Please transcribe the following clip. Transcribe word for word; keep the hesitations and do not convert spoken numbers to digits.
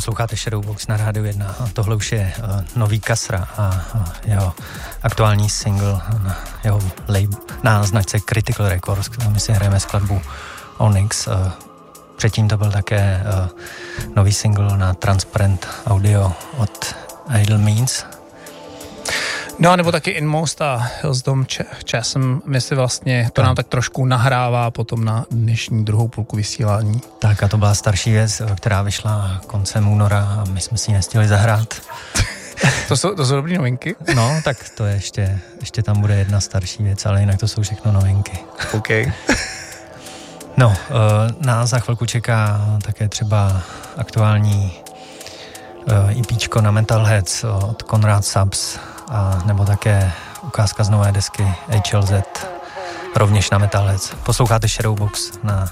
Posloucháte Shadowbox na Rádiu jedna a tohle už je uh, nový Kasra a uh, jeho aktuální single na jeho label, na značce Critical Records, my si hrajeme skladbu Onyx. Uh, předtím to byl také uh, nový single na Transparent Audio od Idle Means. No a nebo taky Inmost a Hillsdom Chasm, myslím vlastně, to nám tak trošku nahrává potom na dnešní druhou půlku vysílání. Tak a to byla starší věc, která vyšla koncem února a my jsme si ji nestihli zahrát. to, jsou, to jsou dobrý novinky? No, tak to je ještě, ještě tam bude jedna starší věc, ale jinak to jsou všechno novinky. OK. No, uh, nás za chvilku čeká také třeba aktuální uh, EPčko na Metalheads od Conrad Subs, a nebo také ukázka z nové desky H L Z, rovněž na Metalheads. Posloucháte Shadowbox na